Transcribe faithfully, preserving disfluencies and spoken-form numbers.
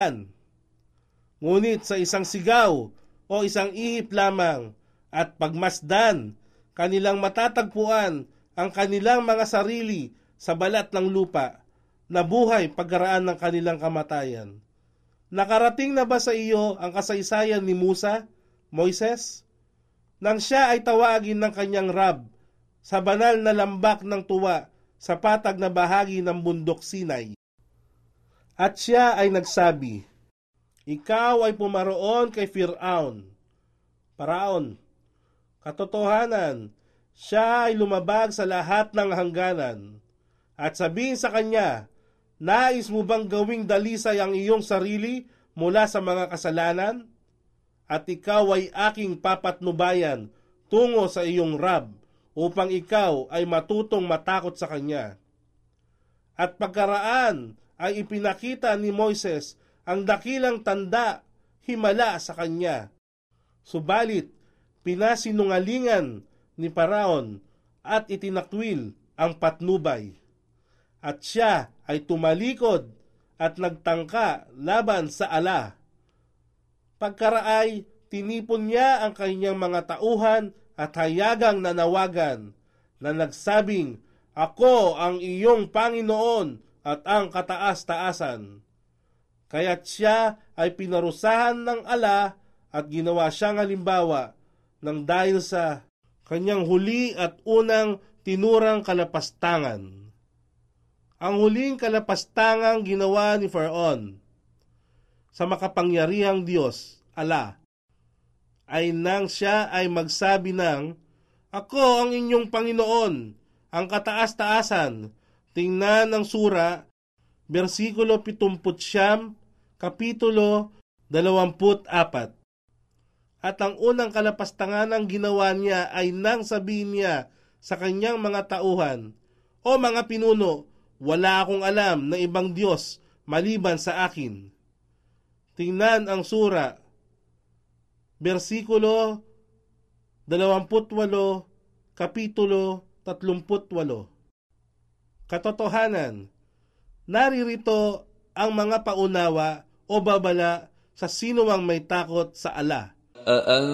Ngunit sa isang sigaw o isang ihip lamang at pagmasdan, kanilang matatagpuan ang kanilang mga sarili sa balat ng lupa na buhay pagkaraan ng kanilang kamatayan. Nakarating na ba sa iyo ang kasaysayan ni Musa, Moises? Nang siya ay tawagin ng kanyang Rab sa banal na lambak ng tuwa sa patag na bahagi ng bundok Sinai. At siya ay nagsabi, ikaw ay pumaroon kay Firaun. Paraon, katotohanan, siya ay lumabag sa lahat ng hangganan. At sabihin sa kanya, nais mo bang gawing dalisay ang iyong sarili mula sa mga kasalanan? At ikaw ay aking papatnubayan tungo sa iyong Rab upang ikaw ay matutong matakot sa kanya. At pagkaraan ay ipinakita ni Moises ang dakilang tanda himala sa kanya. Subalit, pinasinungalingan ni Paraon at itinakwil ang patnubay. At siya ay tumalikod at nagtangka laban sa ala. Pagkaraay, tinipon niya ang kanyang mga tauhan at hayagang nanawagan na nagsabing, ako ang iyong Panginoon at ang kataas-taasan. Kaya't siya ay pinarusahan ng ala at ginawa siyang halimbawa ng dahil sa kanyang huli at unang tinurang kalapastangan. Ang huling kalapastangang ginawa ni Faraon sa makapangyarihang Diyos, ala, ay nang siya ay magsabi ng, ako ang inyong Panginoon, ang kataas-taasan. Tingnan ang sura, versikulo pitungput siyam, kapitulo dalawamput apat. At ang unang kalapastangan ng ginawa niya ay nang sabihin niya sa kanyang mga tauhan, o mga pinuno, wala akong alam na ibang Diyos maliban sa akin. Tingnan ang sura, versikulo dalawamput walo, kapitulo tatlumput walo. Katotohanan, naririto ang mga paunawa o babala sa sino mang may takot sa ala.